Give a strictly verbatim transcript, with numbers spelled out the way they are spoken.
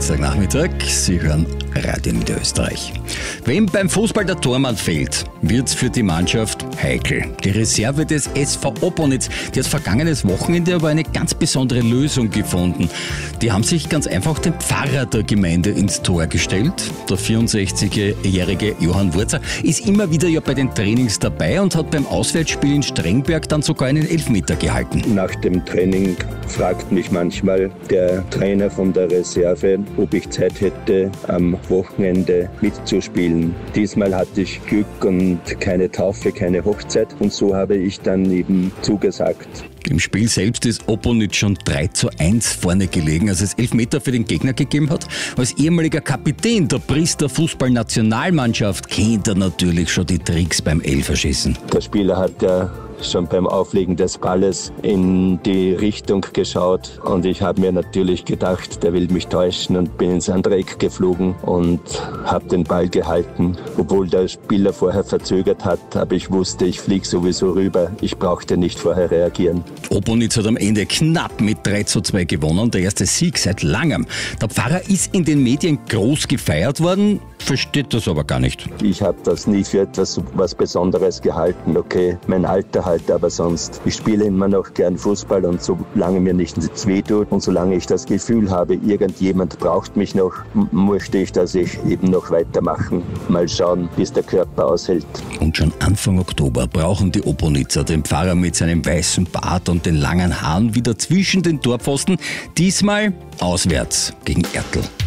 Dienstagnachmittag. Sie hören Radio Niederösterreich. Wenn beim Fußball der Tormann fehlt, wird's für die Mannschaft heikel. Die Reserve des S V Oponitz, die hat vergangenes Wochenende aber eine ganz besondere Lösung gefunden. Die haben sich ganz einfach den Pfarrer der Gemeinde ins Tor gestellt. Der vierundsechzigjährige Johann Wurzer ist immer wieder ja bei den Trainings dabei und hat beim Auswärtsspiel in Strengberg dann sogar einen Elfmeter gehalten. Nach dem Training fragt mich manchmal der Trainer von der Reserve, ob ich Zeit hätte, am Wochenende mitzuspielen. Diesmal hatte ich Glück und keine Taufe, keine Hochzeit, und so habe ich dann eben zugesagt. Im Spiel selbst ist Oponitz schon drei zu eins vorne gelegen, als es Elfmeter für den Gegner gegeben hat. Als ehemaliger Kapitän der Priester Fußballnationalmannschaft kennt er natürlich schon die Tricks beim Elferschießen. Der Spieler hat ja schon beim Auflegen des Balles in die Richtung geschaut und ich habe mir natürlich gedacht, der will mich täuschen, und bin ins andere Eck geflogen und habe den Ball gehalten. Obwohl der Spieler vorher verzögert hat, aber ich wusste, ich fliege sowieso rüber. Ich brauchte nicht vorher reagieren. Oponitz hat am Ende knapp mit drei zu zwei gewonnen, der erste Sieg seit langem. Der Pfarrer ist in den Medien groß gefeiert worden, versteht das aber gar nicht. Ich habe das nie für etwas was Besonderes gehalten. Okay, mein Alter halt, aber sonst. Ich spiele immer noch gern Fußball, und solange mir nichts wehtut und solange ich das Gefühl habe, irgendjemand braucht mich noch, m- möchte ich, dass ich eben noch weitermachen. Mal schauen, bis der Körper aushält. Und schon Anfang Oktober brauchen die Oponitzer den Pfarrer mit seinem weißen Bart und den langen Haaren wieder zwischen den Torpfosten, diesmal auswärts gegen Ertl.